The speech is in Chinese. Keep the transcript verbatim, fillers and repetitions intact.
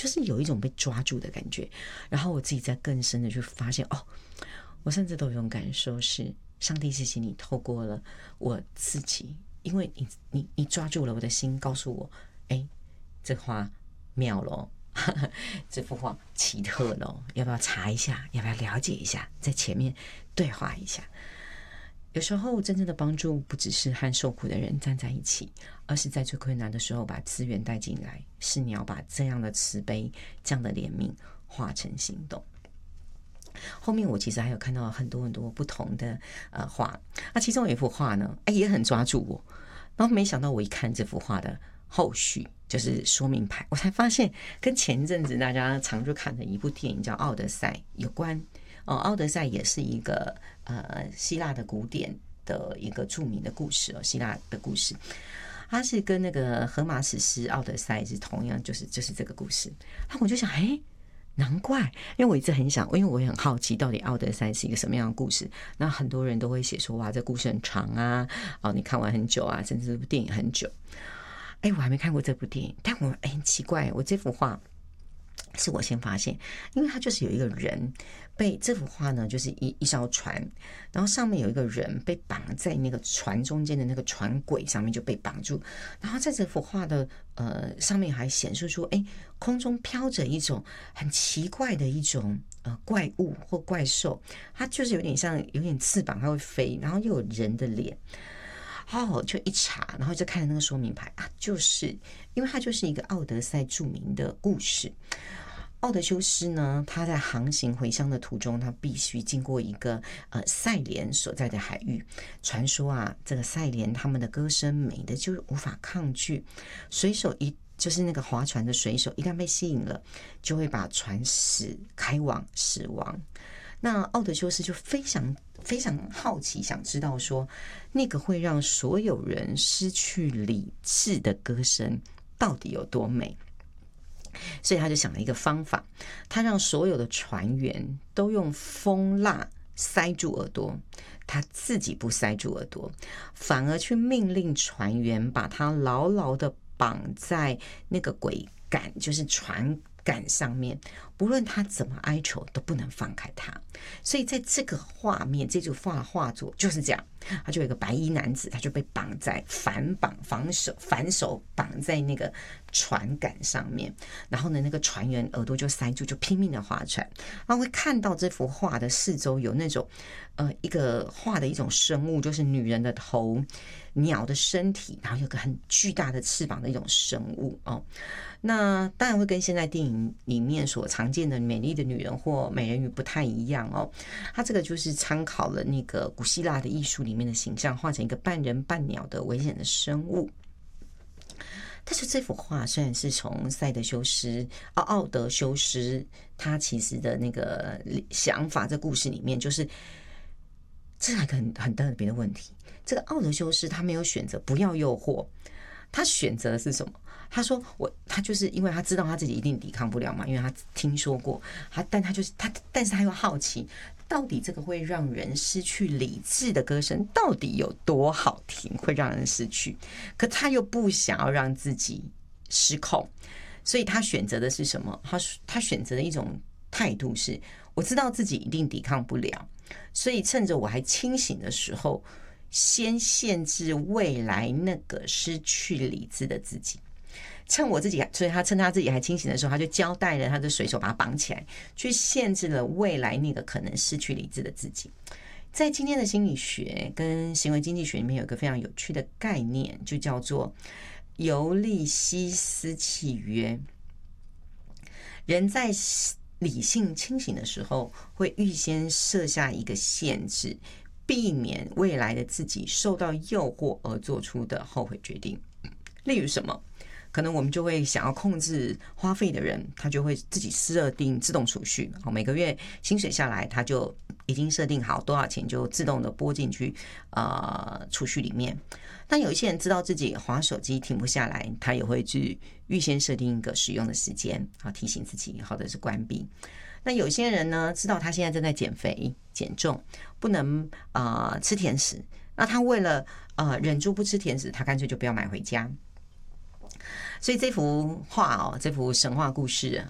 就是有一种被抓住的感觉。然后我自己在更深的去发现，哦，我甚至都有一种感受是，上帝谢谢你透过了我自己，因为你你你抓住了我的心，告诉我，哎，这画妙咯。这幅画奇特咯，要不要查一下？要不要了解一下？在前面对话一下。有时候真正的帮助不只是和受苦的人站在一起，而是在最困难的时候把资源带进来，是你要把这样的慈悲、这样的怜悯化成行动。后面我其实还有看到很多很多不同的呃画，那其中有一幅画呢，哎也很抓住我，然后没想到我一看这幅画的后续就是说明牌，我才发现跟前阵子大家常去看的一部电影叫《奥德赛》有关。哦，奥德赛也是一个呃希腊的古典的一个著名的故事哦，希腊的故事，它是跟那个荷马史诗《奥德赛》是同样，就是就是这个故事。那我就想，哎，难怪，因为我一直很想，因为我也很好奇，到底《奥德赛》是一个什么样的故事。那很多人都会写说，哇，这故事很长啊，哦，你看完很久啊，甚至这部电影很久。哎，我还没看过这部电影，但我哎很奇怪，我这幅画是我先发现，因为它就是有一个人被这幅画呢，就是一一艘船，然后上面有一个人被绑在那个船中间的那个船轨上面就被绑住，然后在这幅画的呃上面还显示出，哎，空中飘着一种很奇怪的一种呃怪物或怪兽，它就是有点像有点翅膀，它会飞，然后又有人的脸。哦，就一查，然后就看那个说明牌啊，就是因为它就是一个奥德赛著名的故事。奥德修斯呢，他在航行回乡的途中，他必须经过一个呃赛莲所在的海域。传说啊，这个赛莲他们的歌声美的就无法抗拒，水手一就是那个划船的水手一旦被吸引了，就会把船驶开往死亡。那奥德修斯就非常非常好奇，想知道说那个会让所有人失去理智的歌声到底有多美。所以他就想了一个方法，他让所有的船员都用风蜡塞住耳朵，他自己不塞住耳朵，反而去命令船员把他牢牢的绑在那个桅杆，就是船杆上面，不论他怎么哀求都不能放开他。所以在这个画面，这组画画作就是这样，他就有一个白衣男子，他就被绑在反绑反手反手绑在那个船杆上面，然后呢，那个船员耳朵就塞住，就拼命的划船，然后会看到这幅画的四周有那种呃一个画的一种生物，就是女人的头、鸟的身体，然后有个很巨大的翅膀的一种生物哦。那当然会跟现在电影里面所常见的美丽的女人或美人鱼不太一样哦。它这个就是参考了那个古希腊的艺术里面的形象，画成一个半人半鸟的危险的生物。但是这幅画虽然是从塞德修斯、奥奥德修斯他其实的那个想法，这故事里面就是这是一个很很特别的问题。这个奥德修斯他没有选择不要诱惑，他选择的是什么？他说我他就是因为他知道他自己一定抵抗不了嘛，因为他听说过他，但他就是他，但是他又好奇，到底这个会让人失去理智的歌声到底有多好听，会让人失去，可他又不想要让自己失控，所以他选择的是什么？他他选择的一种态度是，我知道自己一定抵抗不了，所以趁着我还清醒的时候，先限制未来那个失去理智的自己。趁我自己，所以他趁他自己还清醒的时候，他就交代了他的水手把他绑起来，去限制了未来那个可能失去理智的自己。在今天的心理学跟行为经济学里面有一个非常有趣的概念，就叫做尤利西斯契约。人在理性清醒的时候，会预先设下一个限制，避免未来的自己受到诱惑而做出的后悔决定。例如什么？可能我们就会想要控制花费的人，他就会自己设定自动储蓄，每个月薪水下来，他就已经设定好多少钱，就自动的拨进去呃储蓄里面。但有一些人知道自己滑手机停不下来，他也会去预先设定一个使用的时间，提醒自己，或者是关闭。那有些人呢，知道他现在正在减肥减重，不能呃吃甜食，那他为了呃忍住不吃甜食，他干脆就不要买回家。所以这幅画哦，这幅神话故事